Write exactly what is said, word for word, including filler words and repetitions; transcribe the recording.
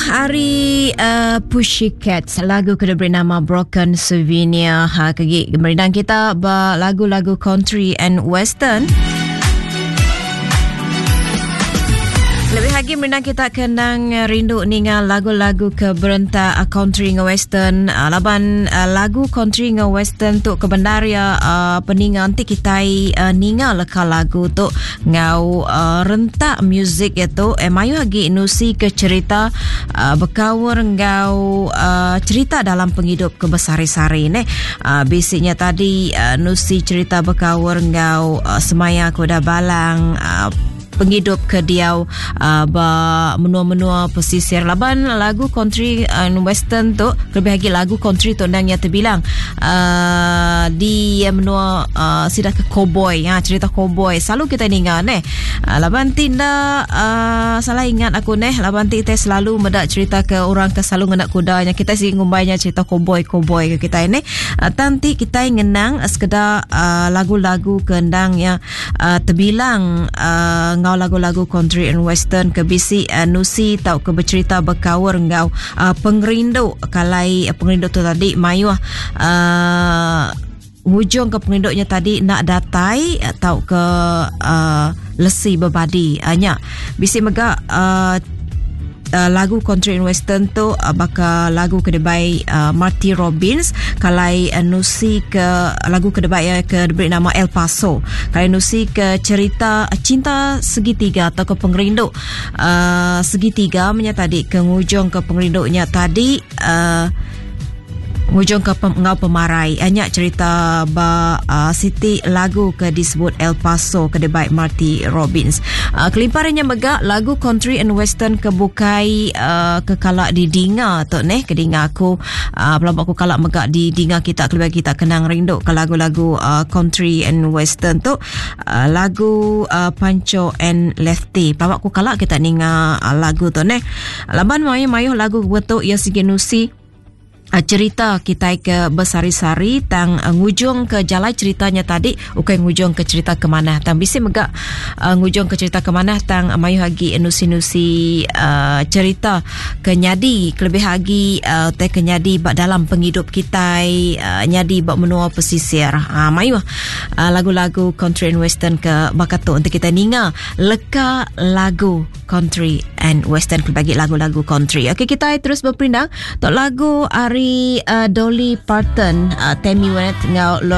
Hari uh, Pussycats, lagu kena bernama Broken Souvenir. Ha, kegi kemudian kita lagu-lagu country and western. Lebih lagi menang kita kenang rindu ninga lagu-lagu ke berenta uh, country nge western. Uh, laban uh, lagu country nge western tu kebendaria uh, peningan ti kita uh, ninga leka lagu tu ngau uh, rentak music itu eh mayu lagi nusi ke cerita uh, berkawur ngau uh, cerita dalam penghidup kebesari-sari ne. Uh, basicnya tadi uh, nusi cerita berkawur ngau uh, semaya kuda balang uh, penghidup ke diau uh, menua-menua pesisir. Laban lagu country and western tu lebih lagi lagu country tu ndangnya terbilang uh, di menua uh, sidak ke cowboy, ha, cerita cowboy selalu kita ingat eh uh, laban tinda uh, salah ingat aku neh laban ti selalu medak cerita ke orang ke selalu ngenak kudanya kita sih ngumbainya cerita cowboy cowboy ke kita ini uh, tanti kita ngenang uh, sekedar uh, lagu-lagu kendangnya uh, terbilang uh, lagu-lagu country and western ke bisi uh, nusi tau ke bercerita berkawur ngau uh, pengrindu kalai uh, pengrindu tu tadi mayu uh, hujung ke pengrinduknya tadi nak datai atau ke uh, lesi berbadi hanya bisi mega uh, Uh, lagu country and western tu uh, baka lagu kedebai uh, Marty Robbins kalai uh, nusi ke lagu kedebai uh, ke diberi nama El Paso kalai nusi ke cerita uh, cinta segitiga atau ke pengerinduk uh, segitiga menyatadi ke ngujung ke pengerinduknya tadi uh, hujung ke pem, ngau pemarai hanya cerita ba uh, Siti lagu ke disebut El Paso ke debat Marty Robbins. Uh, kelimparannya megak lagu country and western ke bukai uh, ke kalak di dinga tu neh ke dinga aku uh, belum aku kalak megak di dinga kita kelebih kita kenang rindu ke lagu-lagu uh, country and western tu uh, lagu uh, Pancho and Lefty belum aku kalak kita ninga uh, lagu tu neh laban mayu-mayu lagu betul ia sigenusi Uh, cerita kita ke besari-sari tang uh, ngujung ke jalan ceritanya tadi ukai ngujung ke cerita ke mana tang bisi megak uh, ngujung ke cerita ke mana tang uh, mayu hagi nusi-nusi uh, cerita ke nyadi lebih hagi uh, te ke nyadi bak dalam penghidup kita uh, nyadi bak menua pesisir uh, mayu uh, lagu-lagu country and western ke bakatu untuk kita ninga leka lagu country and western bagi lagu-lagu country. Okey kita terus berpindah tok lagu Ari uh, Dolly Parton uh, Tammy Wynette ngau